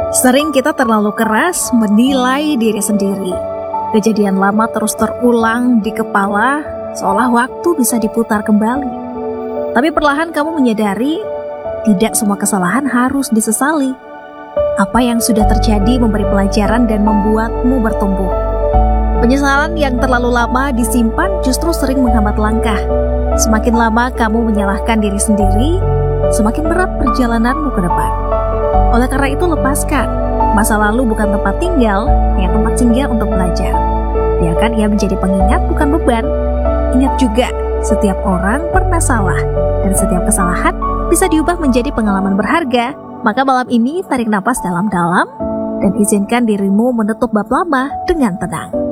Sering kita terlalu keras menilai diri sendiri. Kejadian lama terus terulang di kepala, seolah waktu bisa diputar kembali. Tapi perlahan kamu menyadari, tidak semua kesalahan harus disesali. Apa yang sudah terjadi memberi pelajaran dan membuatmu bertumbuh. Penyesalan yang terlalu lama disimpan justru sering menghambat langkah. Semakin lama kamu menyalahkan diri sendiri, semakin berat perjalananmu ke depan. Oleh karena itu lepaskan. Masa lalu bukan tempat tinggal, hanya tempat singgah untuk belajar. Biarkan ia menjadi pengingat bukan beban. Ingat juga, setiap orang pernah salah, dan setiap kesalahan bisa diubah menjadi pengalaman berharga. Maka malam ini tarik napas dalam-dalam dan izinkan dirimu menutup bab lama dengan tenang.